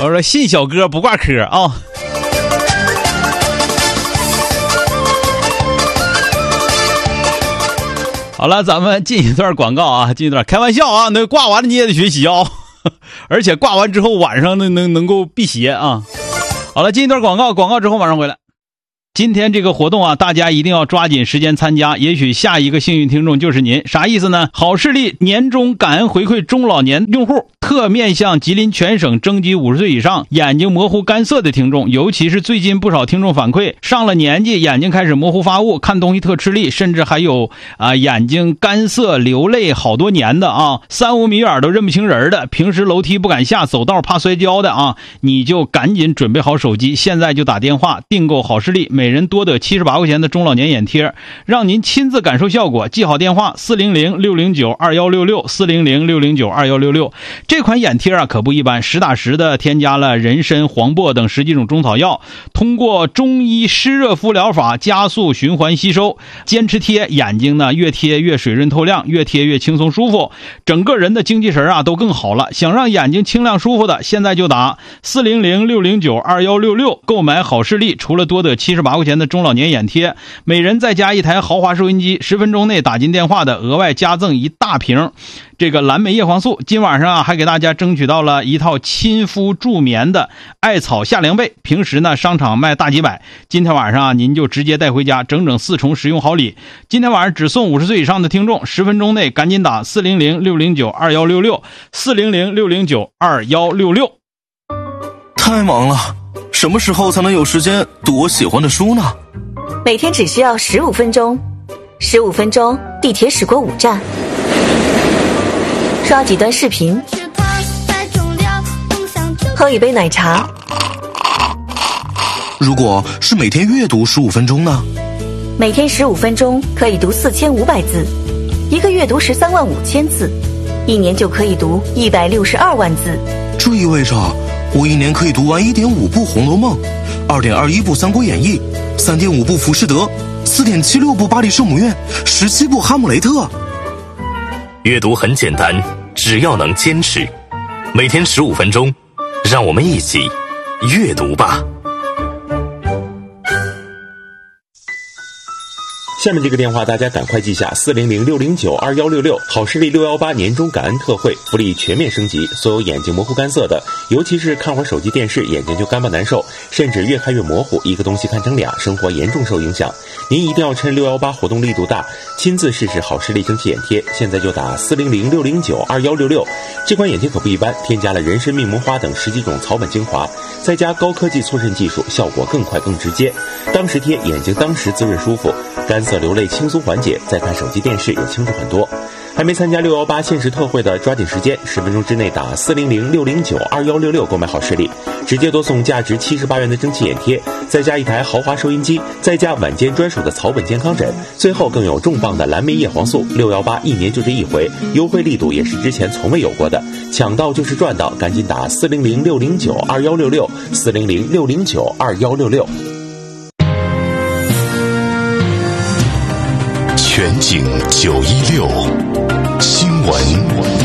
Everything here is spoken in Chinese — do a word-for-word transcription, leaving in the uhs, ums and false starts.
我说信小哥不挂科啊。好了，咱们进一段广告啊，进一段开玩笑啊，那挂完了你也得学习啊，而且挂完之后晚上能能能够辟邪啊。好了，进一段广告，广告之后马上回来。今天这个活动啊，大家一定要抓紧时间参加，也许下一个幸运听众就是您。啥意思呢？好视力年终感恩回馈中老年用户，特面向吉林全省征集五十岁以上眼睛模糊干涩的听众，尤其是最近不少听众反馈，上了年纪眼睛开始模糊发雾，看东西特吃力，甚至还有啊、呃、眼睛干涩流泪好多年的啊，三五米远都认不清人的，平时楼梯不敢下，走道怕摔跤的啊，你就赶紧准备好手机，现在就打电话订购好视力每人多得七十八块钱的中老年眼贴，让您亲自感受效果。记好电话四零零六零九二一六六 四零零六零九二一六六。这款眼贴啊可不一般，实打实的添加了人参、黄柏等十几种中草药，通过中医湿热敷疗法加速循环吸收，坚持贴，眼睛呢越贴越水润透亮，越贴越轻松舒服，整个人的精气神啊都更好了。想让眼睛清亮舒服的，现在就打四零零六零九二一六六购买好视力，除了多得七十八块钱的中老年眼贴，每人再加一台豪华收音机，十分钟内打进电话的额外加赠一大瓶这个蓝莓叶黄素。今晚上啊还给大家争取到了一套亲肤助眠的艾草夏凉被，平时呢商场卖大几百，今天晚上啊您就直接带回家，整整四重实用好礼。今天晚上只送五十岁以上的听众，十分钟内赶紧打四零零六零九二一六六 四零零六零九二一六六。 太忙了，什么时候才能有时间读我喜欢的书呢？ 每天只需要十五分钟，十五分钟地铁驶过五站，刷几段视频，喝一杯奶茶。 如果是每天阅读十五分钟呢？ 每天十五分钟可以读四千五百字，一个月读十三万五千字，一年就可以读一百六十二万字。 这意味着我一年可以读完一点五部《红楼梦》，二点二一部《三国演义》，三点五部《浮士德》，四点七六部《巴黎圣母院》，十七部《哈姆雷特》。 阅读很简单，只要能坚持，每天十五分钟，让我们一起阅读吧。 下面这个电话大家赶快记下：四零零六零九二一六六。好视力六一八年终感恩特惠福利全面升级，所有眼睛模糊干涩的，尤其是看会儿手机电视眼睛就干巴难受，甚至越看越模糊，一个东西看成俩，生活严重受影响。您一定要趁六一八活动力度大，亲自试试好视力蒸汽眼贴。现在就打四零零六零九二一六六。这款眼贴可不一般，添加了人参、蜜蜂花等十几种草本精华，再加高科技促渗技术，效果更快更直接。当时贴，眼睛当时滋润舒服，干涩流泪轻松缓解，再看手机电视也清楚很多。还没参加六一八限时特惠的，抓紧时间，十分钟之内打四零零六零九二一六六购买好视力，直接多送价值七十八元的蒸汽眼贴，再加一台豪华收音机，再加晚间专属的草本健康枕，最后更有重磅的蓝莓叶黄素。六一八一年就这一回，优惠力度也是之前从未有过的，抢到就是赚到，赶紧打四零零六零九二一六六 四零零六零九二一六六。 全景九一六新闻